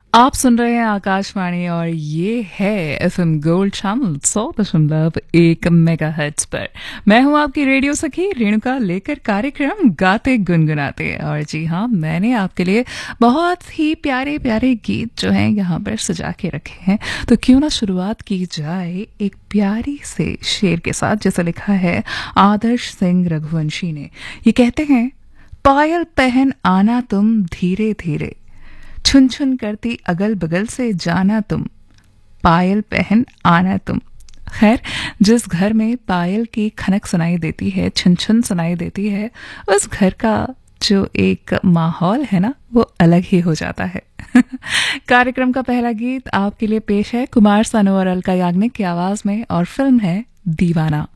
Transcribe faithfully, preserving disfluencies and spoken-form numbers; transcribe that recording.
आप सुन रहे हैं आकाशवाणी और ये है एफएम गोल्ड चैनल सौ दशमलव एक मेगा हर्ट्ज पर। मैं हूं आपकी रेडियो सखी रेणुका, लेकर कार्यक्रम गाते गुनगुनाते। और जी हाँ, मैंने आपके लिए बहुत ही प्यारे प्यारे गीत जो हैं यहाँ पर सजा के रखे हैं। तो क्यों ना शुरुआत की जाए एक प्यारी से शेर के साथ, जैसा लिखा है आदर्श सिंह रघुवंशी ने। ये कहते हैं, पायल पहन आना तुम धीरे धीरे, छुन छुन करती अगल बगल से जाना तुम, पायल पहन आना तुम। खैर, जिस घर में पायल की खनक सुनाई देती है, छुन छुन सुनाई देती है, उस घर का जो एक माहौल है ना, वो अलग ही हो जाता है। कार्यक्रम का पहला गीत आपके लिए पेश है कुमार सानू और अलका याग्निक की आवाज में, और फिल्म है दीवाना।